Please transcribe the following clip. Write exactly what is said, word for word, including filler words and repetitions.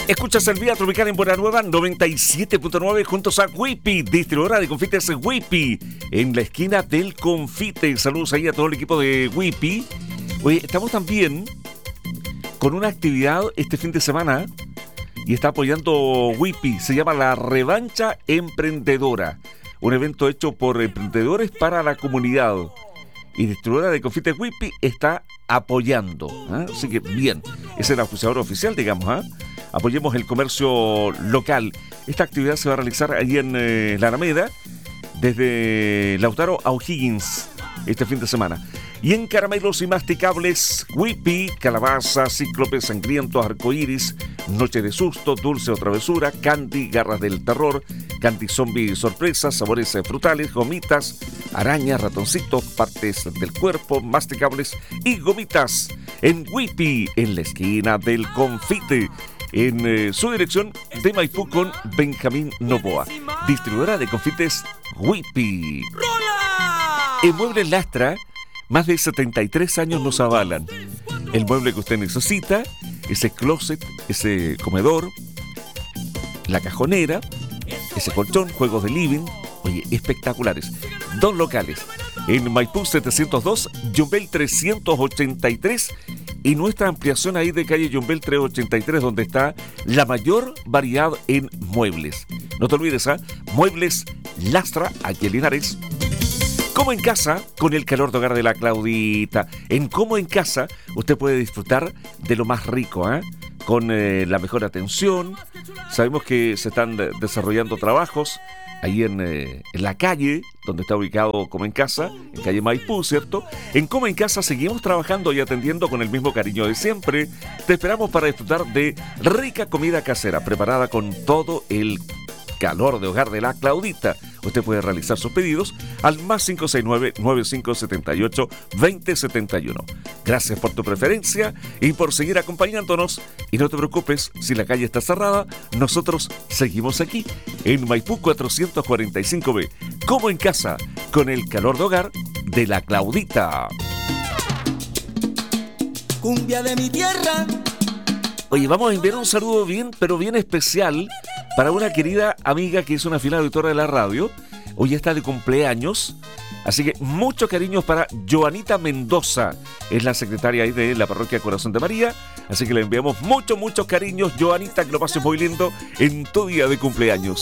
Escuchas el Vía Tropical en Buena Nueva noventa y siete punto nueve juntos a Whippy, distribuidora de confites Whippy, en la esquina del confite. Saludos ahí a todo el equipo de Whippy. Oye, estamos también con una actividad este fin de semana y está apoyando Whippy. Se llama La Revancha Emprendedora, un evento hecho por emprendedores para la comunidad. Y distribuidora de confites Whippy está apoyando, ¿eh? Así que bien, es el auspiciador oficial, digamos, ¿eh? Apoyemos el comercio local. Esta actividad se va a realizar ahí en eh, la Alameda, desde Lautaro a O'Higgins, este fin de semana. Y en caramelos y masticables, Whippy, calabaza, cíclope, sangriento, arcoíris, noche de susto, dulce o travesura, candy, garras del terror, candy zombie sorpresa, sabores frutales, gomitas, arañas, ratoncitos, partes del cuerpo, masticables y gomitas. En Whippy, en la esquina del confite, en eh, su dirección de Maipú con Benjamín Novoa, distribuidora de confites Whippy. En Muebles Lastra, más de setenta y tres años nos avalan. El mueble que usted necesita, ese closet, ese comedor, la cajonera, ese colchón, juegos de living, oye, espectaculares. Dos locales, en Maipú setecientos dos, Yumbel trescientos ochenta y tres, y nuestra ampliación ahí de calle Yumbel trescientos ochenta y tres, donde está la mayor variedad en muebles. No te olvides, ¿eh? Muebles Lastra, aquí en Linares. Como en casa, con el calor de hogar de la Claudita. En Como en Casa, usted puede disfrutar de lo más rico, ¿eh? Con eh, la mejor atención. Sabemos que se están de- desarrollando trabajos ahí en, eh, en la calle, donde está ubicado Como en Casa, en calle Maipú, ¿cierto? En Como en Casa seguimos trabajando y atendiendo con el mismo cariño de siempre. Te esperamos para disfrutar de rica comida casera, preparada con todo el calor de hogar de la Claudita. Usted puede realizar sus pedidos al más cinco seis nueve, nueve cinco siete ocho, dos cero siete uno. Gracias por tu preferencia y por seguir acompañándonos. Y no te preocupes, si la calle está cerrada, nosotros seguimos aquí en Maipú cuatrocientos cuarenta y cinco B. Como en Casa, con el calor de hogar de la Claudita. Cumbia de mi tierra. Oye, vamos a enviar un saludo bien, pero bien especial para una querida amiga que es una fiel auditora de la radio. Hoy está de cumpleaños, así que mucho cariño para Joanita Mendoza. Es la secretaria ahí de la parroquia Corazón de María. Así que le enviamos muchos, muchos cariños, Joanita, que lo pases muy lindo en tu día de cumpleaños.